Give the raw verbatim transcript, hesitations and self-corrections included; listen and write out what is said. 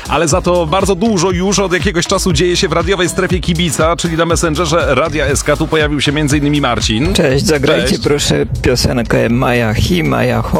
ale za to bardzo dużo już od jakiegoś czasu dzieje się w radiowej strefie kibica, czyli na Messengerze Radia S K. Tu pojawił się między innymi Marcin. Cześć, zagrajcie Cześć. proszę piosenkę Maja Hi, Maja Ho.